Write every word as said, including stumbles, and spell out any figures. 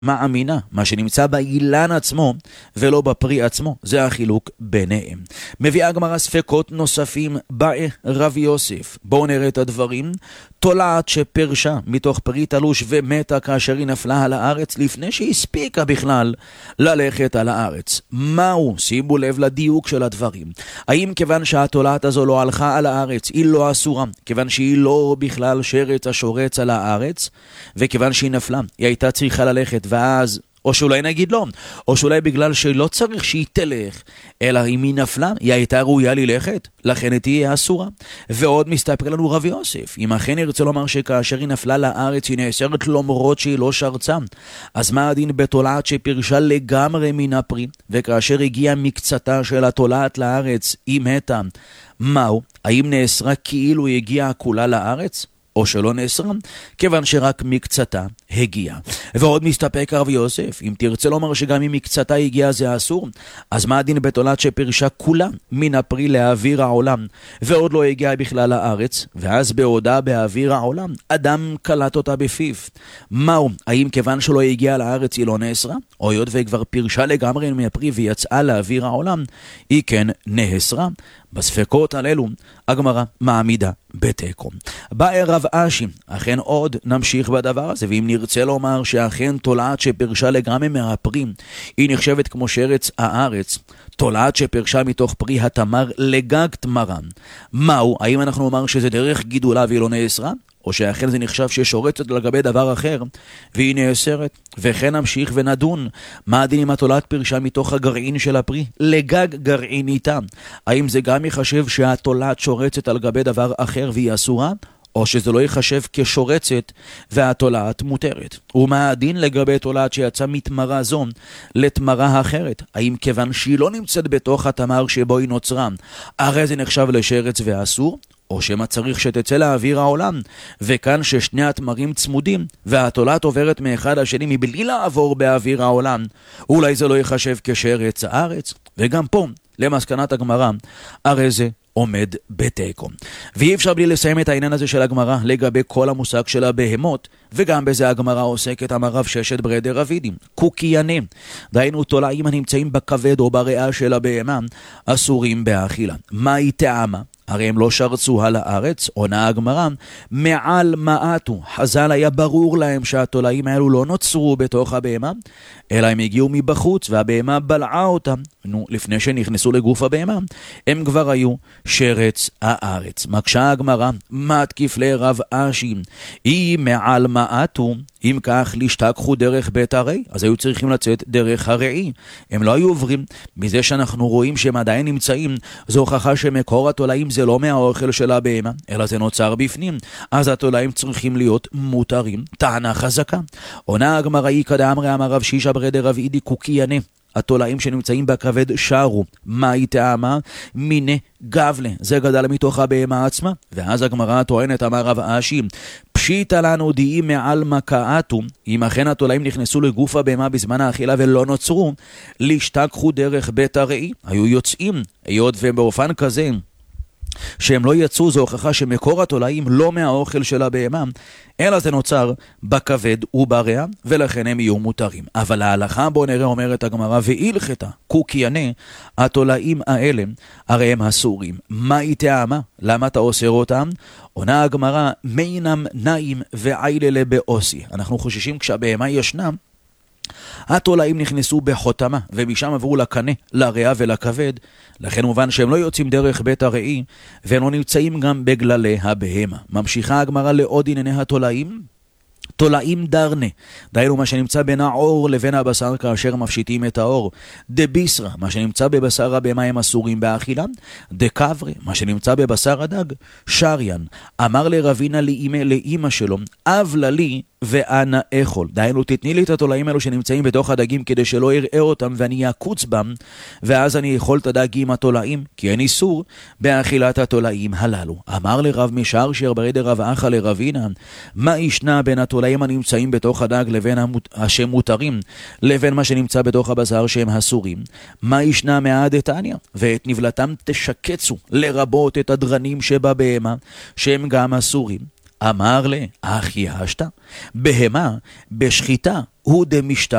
מאמינה, מה שנמצא באילן עצמו ולא בפרי עצמו, זה החילוק ביניהם. מביאה הגמרא ספקות נוספים באי רב יוסף. בואו נראה את הדברים. תולעת שפרשה מתוך פרי תלוש ומתה כאשר היא נפלה על הארץ לפני שהספיקה בכלל ללכת על הארץ. מהו? שימו לב לדיוק של הדברים. האם כיוון שהתולעת הזו לא הלכה על הארץ היא לא אסורה? כיוון שהיא לא בכלל שרץ השורץ על הארץ, וכיוון שהיא נפלה היא הייתה צריכה ללכת, ואז או שאולי נגיד לא, או שאולי בגלל שלא צריך שהיא תלך, אלא אם היא נפלה, היא הייתה ראויה ללכת, לכן היא תהיה אסורה. ועוד מסתפר לנו רב יוסף, אם אכן ירצה לומר שכאשר היא נפלה לארץ היא נאסרת למרות שהיא לא שרצה, אז מה הדין בתולעת שפרשה לגמרי מן הפרי, וכאשר הגיעה מקצתה של התולעת לארץ היא מתה, מהו? האם נאסרה כאילו היא הגיעה כולה לארץ? או שלא נאסרה, כיוון שרק מקצתה הגיעה. ועוד מסתפק רב יוסף, אם תרצה לומר שגם אם מקצתה הגיעה זה אסור, אז מה הדין בתולעת שפרשה כולה מן הפרי לאוויר העולם, ועוד לא הגיעה בכלל לארץ, ואז בעודה באוויר העולם, אדם קלט אותה בפיו. מהו? האם כיוון שלא הגיעה לארץ היא לא נאסרה? או היות וכבר פרשה לגמרי מהפרי ויצאה לאוויר העולם, היא כן נאסרה. בספקות הללו הגמרא מעמידה בתיקו. בא רב אשי, אכן עוד נמשיך בדבר הזה, ואם נרצה לומר שאכן תולעת שפרשה לגמרי מהפרי היא נחשבת כמו שרץ הארץ, תולעת שפרשה מתוך פרי התמר לגג תמרן, מהו? האם אנחנו נאמר שזה דרך גידולה והיא לא נאסרה? או שאכן זה נחשב ששורצת לגבי דבר אחר והיא נאסרת? וכן נמשיך ונדון מה הדין אם התולעת פרשה מתוך הגרעין של הפרי לגג גרעין איתה, האם זה גם יחשב שהתולעת שורצת על גבי דבר אחר והיא אסורה, או שזה לא יחשב כשורצת והתולעת מותרת? ומה הדין לגבי תולעת שיצא מתמרה זו לתמרה אחרת? האם כיוון שהיא לא נמצאת בתוך התמר שבו היא נוצרה הרי זה נחשב לשרץ ואסור, או שמה צריך שתצא לאוויר העולם, וכאן ששני התמרים צמודים והתולעת עוברת מאחד השני מבלי לעבור באוויר העולם, אולי זה לא יחשב כשרץ הארץ? וגם פה למסקנת הגמרא הרי זה עומד בתיקו. ואי אפשר בלי לסיים את העניין הזה של הגמרא לגבי כל המושג של הבהמות, וגם בזה הגמרא עוסקת. אמר רב ששת ברדר רבידים, קוקייני, דהיינו תולעים הנמצאים בכבד או בריאה של הבהמה אסורים באכילה. מה היא טעמה? הרי הם לא שרצו על הארץ. עונה הגמרא, מעל מעטו, חז"ל היה ברור להם שהתולעים האלו לא נוצרו בתוך הבהמה, אלא הם הגיעו מבחוץ והבהמה בלעה אותם. נו, לפני שנכנסו לגוף הבהמה הם כבר היו שרץ הארץ. מקשה הגמרא, מה תקיף לרב אשי? היא מעל מעטו, אם כך לשתקחו דרך בית הרי, אז היו צריכים לצאת דרך הראי, הם לא היו עוברים. מזה שאנחנו רואים שהם עדיין נמצאים, זו הוכחה שמקור התולעים זה לא מהאוכל של הבהמה, אלא זה נוצר בפנים, אז התולעים צריכים להיות מותרים. טענה חזקה. עונה הגמרא, היא כדאמרי אמר רב שישה ברדר רב אידי קוקייני, התולעים שנמצאים בכבד שרו. מה היא טעמה? מיני גבלה, זה גדל מתוך הבהמה עצמה. ואז הגמרא טוענת, אמר רב אשי, פשיטה לנו דהי מעל מקעתו, אם אכן התולעים נכנסו לגוף הבהמה בזמן האכילה ולא נוצרו, להשתכחו דרך בית הראי, היו יוצאים. היות ובאופן כזה שהם לא יצאו, זו הוכחה שמקור התולעים לא מהאוכל של הבהמה, אלא זה נוצר בכבד ובריאה, ולכן הם יהיו מותרים. אבל ההלכה, בוא נראה, אומרת הגמרא, והילכתה קוקייני, התולעים האלה הרי הם אסורים. מה היא טעמה? למה אתה אוסר אותם? עונה הגמרא, מינם נעים ועיללה באוסי. אנחנו חוששים כשהבהמה ישנם, התולעים נכנסו בחותמה ומשם עברו לקנה, לריאה ולכבד, לכן מובן שהם לא יוצאים דרך בית הראי והם לא נמצאים גם בגללי הבהמה. ממשיכה הגמרא לעוד ענייני התולעים. תולעים דרנה, דהיינו מה שנמצא בין העור לבין הבשר כאשר מפשיטים את העור. דביסרה, מה שנמצא בבשר הבהמה הם אסורים באכילה. דקברה, מה שנמצא בבשר הדג. שריין, אמר לרבינה לאמא שלו, אב ללי ואנה אכול, דהיינו תתני לי את התולעים האלו שנמצאים בתוך הדגים כדי שלא יראה אותם ואני אקוץ בם, ואז אני אכול את הדגים התולעים, כי אין איסור באכילת התולעים הללו. אמר לרב משרשר ברדר רב אחא לרבינה, מה ישנה בין התולעים הנמצאים בתוך הדג לבין השמותרים לבין מה שנמצא בתוך הבשר שהם אסורים? מה ישנה מהדתניא? ואת נבלתם תשקצו, לרבות את הדרנים שבבהמה שהם גם אסורים. אמר לה, אך ישת? בהמה בשחיטה הוא דמשתא